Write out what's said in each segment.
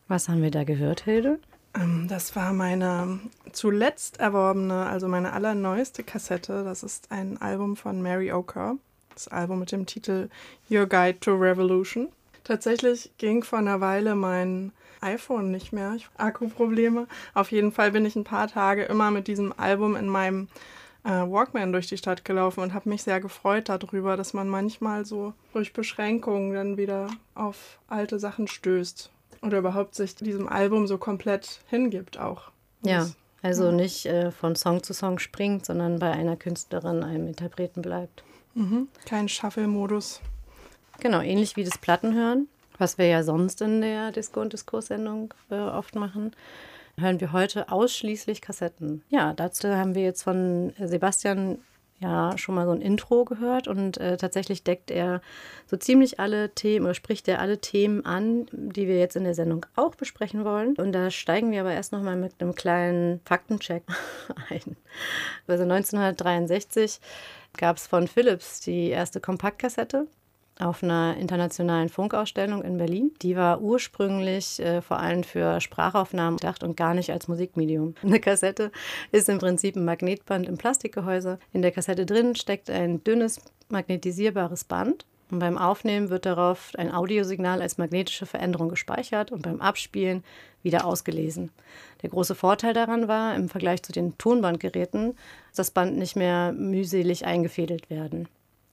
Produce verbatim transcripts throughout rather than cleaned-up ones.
Was haben wir da gehört, Hilde? Ähm, das war meine zuletzt erworbene, also meine allerneueste Kassette. Das ist ein Album von Mary Oker. Das Album mit dem Titel Your Guide to Revolution. Tatsächlich ging vor einer Weile mein iPhone nicht mehr. Ich Akkuprobleme. Auf jeden Fall bin ich ein paar Tage immer mit diesem Album in meinem äh, Walkman durch die Stadt gelaufen und habe mich sehr gefreut darüber, dass man manchmal so durch Beschränkungen dann wieder auf alte Sachen stößt. Oder überhaupt sich diesem Album so komplett hingibt auch. Ja, Das, also ja. nicht äh, von Song zu Song springt, sondern bei einer Künstlerin, einem Interpreten bleibt. Mhm. Kein Shuffle-Modus. Genau, ähnlich wie das Plattenhören, was wir ja sonst in der Disco- und Diskurssendung äh, oft machen, hören wir heute ausschließlich Kassetten. Ja, dazu haben wir jetzt von Sebastian ja schon mal so ein Intro gehört und äh, tatsächlich deckt er so ziemlich alle Themen oder spricht er alle Themen an, die wir jetzt in der Sendung auch besprechen wollen. Und da steigen wir aber erst nochmal mit einem kleinen Faktencheck ein. Also neunzehnhundertdreiundsechzig gab es von Philips die erste Kompaktkassette auf einer internationalen Funkausstellung in Berlin. Die war ursprünglich äh, vor allem für Sprachaufnahmen gedacht und gar nicht als Musikmedium. Eine Kassette ist im Prinzip ein Magnetband im Plastikgehäuse. In der Kassette drin steckt ein dünnes magnetisierbares Band. Und beim Aufnehmen wird darauf ein Audiosignal als magnetische Veränderung gespeichert und beim Abspielen wieder ausgelesen. Der große Vorteil daran war, im Vergleich zu den Tonbandgeräten, dass das Band nicht mehr mühselig eingefädelt werden.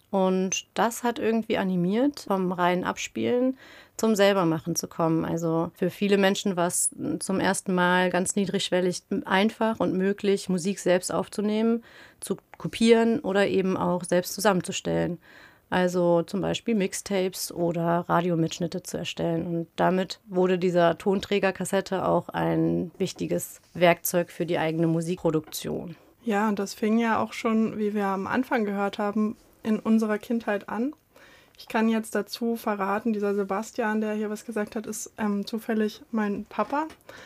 Und das hat irgendwie animiert, vom reinen Abspielen zum Selbermachen zu kommen. Also für viele Menschen war es zum ersten Mal ganz niedrigschwellig einfach und möglich, Musik selbst aufzunehmen, zu kopieren oder eben auch selbst zusammenzustellen. Also zum Beispiel Mixtapes oder Radiomitschnitte zu erstellen. Und damit wurde dieser Tonträgerkassette auch ein wichtiges Werkzeug für die eigene Musikproduktion. Ja, und das fing ja auch schon, wie wir am Anfang gehört haben, in unserer Kindheit an. Ich kann jetzt dazu verraten, dieser Sebastian, der hier was gesagt hat, ist ähm, zufällig mein Papa.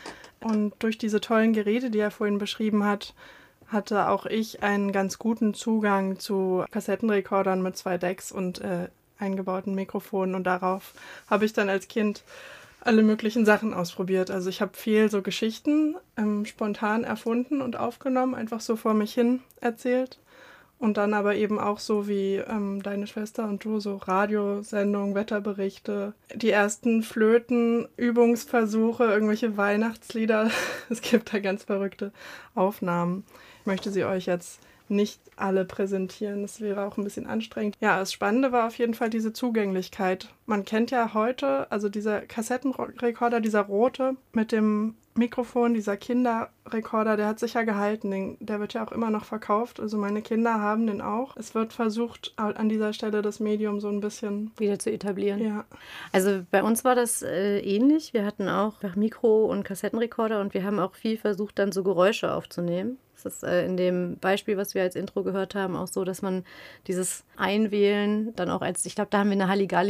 Und durch diese tollen Geräte, die er vorhin beschrieben hat, hatte auch ich einen ganz guten Zugang zu Kassettenrekordern mit zwei Decks und äh, eingebauten Mikrofonen. Und darauf habe ich dann als Kind alle möglichen Sachen ausprobiert. Also ich habe viel so Geschichten ähm, spontan erfunden und aufgenommen, einfach so vor mich hin erzählt. Und dann aber eben auch so wie ähm, deine Schwester und du, so Radiosendungen, Wetterberichte, die ersten Flöten, Übungsversuche, irgendwelche Weihnachtslieder. Es gibt da ganz verrückte Aufnahmen. Ich möchte sie euch jetzt nicht alle präsentieren, das wäre auch ein bisschen anstrengend. Ja, das Spannende war auf jeden Fall diese Zugänglichkeit. Man kennt ja heute, also dieser Kassettenrekorder, dieser rote mit dem Mikrofon, dieser Kinderrekorder, der hat sich ja gehalten. Den, der wird ja auch immer noch verkauft. Also meine Kinder haben den auch. Es wird versucht, an dieser Stelle das Medium so ein bisschen wieder zu etablieren. Ja. Also bei uns war das äh, ähnlich. Wir hatten auch Mikro- und Kassettenrekorder und wir haben auch viel versucht, dann so Geräusche aufzunehmen. Das ist äh, in dem Beispiel, was wir als Intro gehört haben, auch so, dass man dieses Einwählen dann auch als, ich glaube, da haben wir eine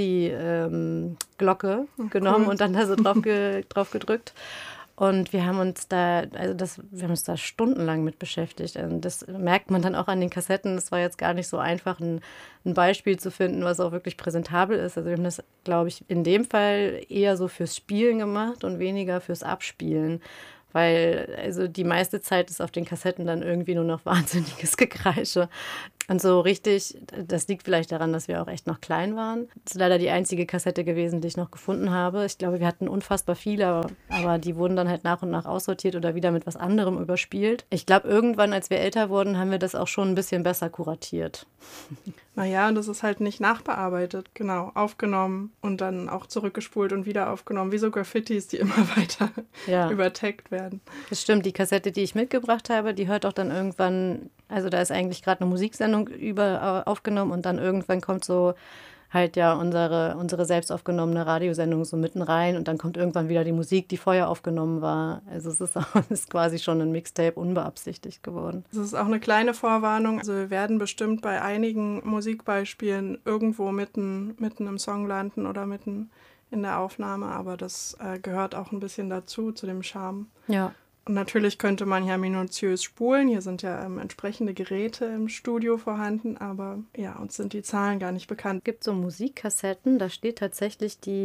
Halligalli-Glocke ähm, genommen cool. Und dann da so drauf, ge, drauf gedrückt. Und wir haben uns da, also das, wir haben uns da stundenlang mit beschäftigt. Und das merkt man dann auch an den Kassetten. Es war jetzt gar nicht so einfach, ein, ein Beispiel zu finden, was auch wirklich präsentabel ist. Also wir haben das, glaube ich, in dem Fall eher so fürs Spielen gemacht und weniger fürs Abspielen. Weil also die meiste Zeit ist auf den Kassetten dann irgendwie nur noch wahnsinniges Gekreische. Und so richtig, das liegt vielleicht daran, dass wir auch echt noch klein waren. Das ist leider die einzige Kassette gewesen, die ich noch gefunden habe. Ich glaube, wir hatten unfassbar viele, aber, aber die wurden dann halt nach und nach aussortiert oder wieder mit was anderem überspielt. Ich glaube, irgendwann, als wir älter wurden, haben wir das auch schon ein bisschen besser kuratiert. Naja, und das ist halt nicht nachbearbeitet, genau, aufgenommen und dann auch zurückgespult und wieder aufgenommen, wie so Graffitis, die immer weiter ja. übertaggt werden. Das stimmt, die Kassette, die ich mitgebracht habe, die hört auch dann irgendwann, also da ist eigentlich gerade eine Musiksendung über aufgenommen und dann irgendwann kommt so halt ja unsere, unsere selbst aufgenommene Radiosendung so mitten rein und dann kommt irgendwann wieder die Musik, die vorher aufgenommen war. Also es ist, auch, es ist quasi schon ein Mixtape unbeabsichtigt geworden. Das ist auch eine kleine Vorwarnung. Also wir werden bestimmt bei einigen Musikbeispielen irgendwo mitten, mitten im Song landen oder mitten in der Aufnahme, aber das äh, gehört auch ein bisschen dazu, zu dem Charme. Ja. Und natürlich könnte man ja minutiös spulen. Hier sind ja ähm, entsprechende Geräte im Studio vorhanden, aber ja, uns sind die Zahlen gar nicht bekannt. Es gibt so Musikkassetten, da steht tatsächlich die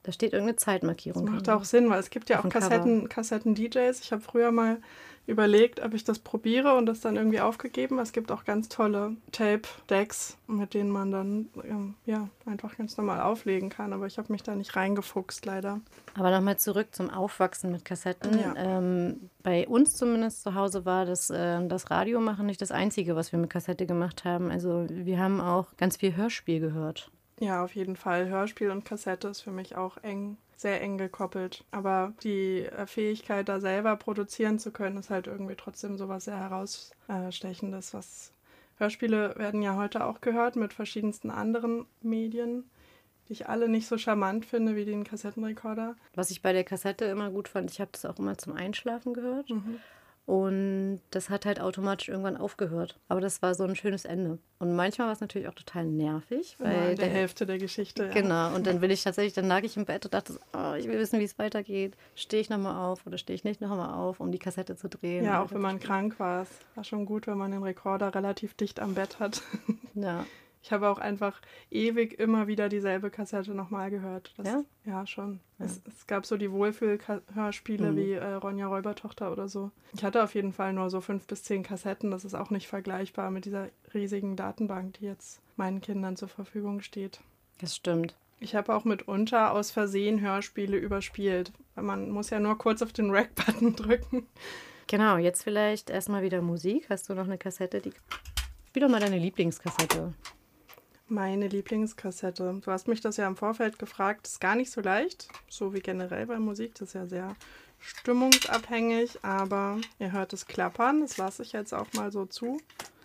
Da steht irgendeine Das Zeitmarkierung. macht auch Sinn, weil es gibt ja Auf auch dem Cover. Kassetten, Kassetten-D Js. Ich habe früher mal überlegt, ob ich das probiere und das dann irgendwie aufgegeben. Es gibt auch ganz tolle Tape-Decks, mit denen man dann ähm, ja, einfach ganz normal auflegen kann. Aber ich habe mich da nicht reingefuchst, leider. Aber nochmal zurück zum Aufwachsen mit Kassetten. Ja. Ähm, bei uns zumindest zu Hause war das, äh, das Radio machen nicht das Einzige, was wir mit Kassette gemacht haben. Also wir haben auch ganz viel Hörspiel gehört. Ja, auf jeden Fall. Hörspiel und Kassette ist für mich auch eng, sehr eng gekoppelt. Aber die äh, Fähigkeit, da selber produzieren zu können, ist halt irgendwie trotzdem sowas sehr herausstechendes. Was Hörspiele werden ja heute auch gehört mit verschiedensten anderen Medien, die ich alle nicht so charmant finde wie den Kassettenrekorder. Was ich bei der Kassette immer gut fand, ich habe das auch immer zum Einschlafen gehört. Mhm. Und das hat halt automatisch irgendwann aufgehört. Aber das war so ein schönes Ende. Und manchmal war es natürlich auch total nervig. Weil Weil in der Hälfte der Geschichte. Ja. Genau, und dann will ich tatsächlich, dann lag ich im Bett und dachte, so, oh, ich will wissen, wie es weitergeht. Stehe ich nochmal auf oder stehe ich nicht nochmal auf, um die Kassette zu drehen? Ja, auch wenn man krank war. Es war schon gut, wenn man den Rekorder relativ dicht am Bett hat. Ja. Ich habe auch einfach ewig immer wieder dieselbe Kassette nochmal gehört. Das, Ja? Ja, schon. Ja. Es, es gab so die Wohlfühl-Hörspiele Mhm. wie äh, Ronja Räubertochter oder so. Ich hatte auf jeden Fall nur so fünf bis zehn Kassetten. Das ist auch nicht vergleichbar mit dieser riesigen Datenbank, die jetzt meinen Kindern zur Verfügung steht. Das stimmt. Ich habe auch mitunter aus Versehen Hörspiele überspielt. Weil man muss ja nur kurz auf den Rack-Button drücken. Genau, jetzt vielleicht erstmal wieder Musik. Hast du noch eine Kassette? Die... Spiel doch mal deine Lieblingskassette. Meine Lieblingskassette. Du hast mich das ja im Vorfeld gefragt. Ist gar nicht so leicht, so wie generell bei Musik. Das ist ja sehr stimmungsabhängig, aber ihr hört es klappern. Das lasse ich jetzt auch mal so zu.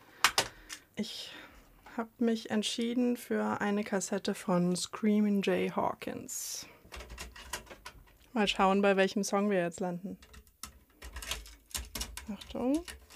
Ich habe mich entschieden für eine Kassette von Screamin' Jay Hawkins. Mal schauen, bei welchem Song wir jetzt landen. Achtung.